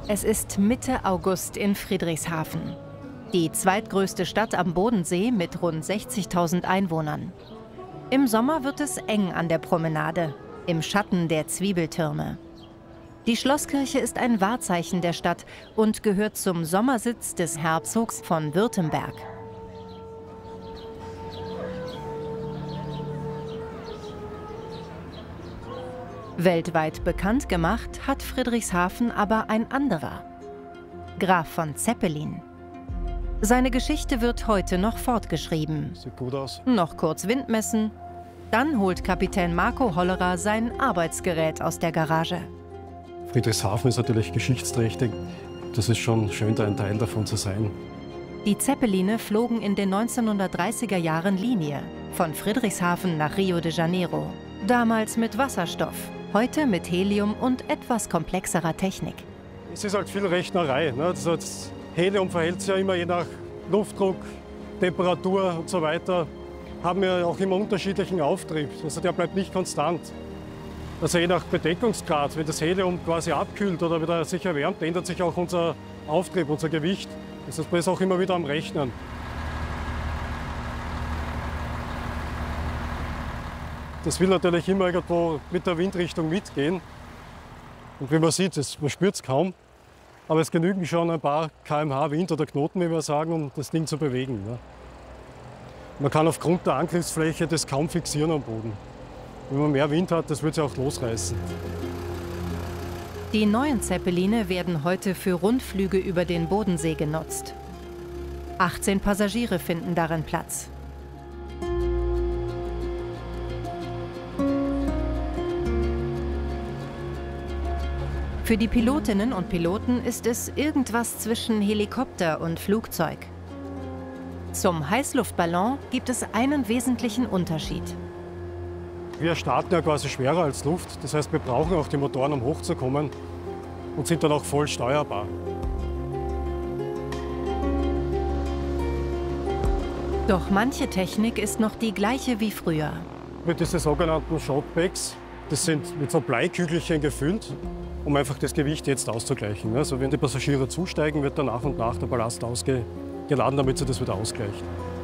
Es ist Mitte August in Friedrichshafen. Die zweitgrößte Stadt am Bodensee mit rund 60.000 Einwohnern. Im Sommer wird es eng an der Promenade, im Schatten der Zwiebeltürme. Die Schlosskirche ist ein Wahrzeichen der Stadt und gehört zum Sommersitz des Herzogs von Württemberg. Weltweit bekannt gemacht hat Friedrichshafen aber ein anderer. Graf von Zeppelin. Seine Geschichte wird heute noch fortgeschrieben. Sieht gut aus. Noch kurz Wind messen, dann holt Kapitän Marco Hollerer sein Arbeitsgerät aus der Garage. Friedrichshafen ist natürlich geschichtsträchtig. Das ist schon schön, da ein Teil davon zu sein. Die Zeppeline flogen in den 1930er Jahren Linie, von Friedrichshafen nach Rio de Janeiro. Damals mit Wasserstoff, heute mit Helium und etwas komplexerer Technik. Es ist halt viel Rechnerei. Ne? Das Helium verhält sich ja immer je nach Luftdruck, Temperatur und so weiter. Haben wir auch immer unterschiedlichen Auftrieb. Also der bleibt nicht konstant. Also je nach Bedeckungsgrad, wenn das Helium quasi abkühlt oder wieder sich erwärmt, ändert sich auch unser Auftrieb, unser Gewicht. Das heißt, man ist auch immer wieder am Rechnen. Das will natürlich immer irgendwo mit der Windrichtung mitgehen. Und wie man sieht, man spürt es kaum. Aber es genügen schon ein paar km/h Wind oder Knoten, wie wir sagen, um das Ding zu bewegen. Ne? Man kann aufgrund der Angriffsfläche das kaum fixieren am Boden. Wenn man mehr Wind hat, das wird sich auch losreißen. Die neuen Zeppeline werden heute für Rundflüge über den Bodensee genutzt. 18 Passagiere finden darin Platz. Für die Pilotinnen und Piloten ist es irgendwas zwischen Helikopter und Flugzeug. Zum Heißluftballon gibt es einen wesentlichen Unterschied. Wir starten ja quasi schwerer als Luft. Das heißt, wir brauchen auch die Motoren, um hochzukommen und sind dann auch voll steuerbar. Doch manche Technik ist noch die gleiche wie früher. Mit diesen sogenannten Shotbags, das sind mit so Bleikügelchen gefüllt, um einfach das Gewicht jetzt auszugleichen. Also wenn die Passagiere zusteigen, wird dann nach und nach der Ballast ausgeladen, damit sie das wieder ausgleicht.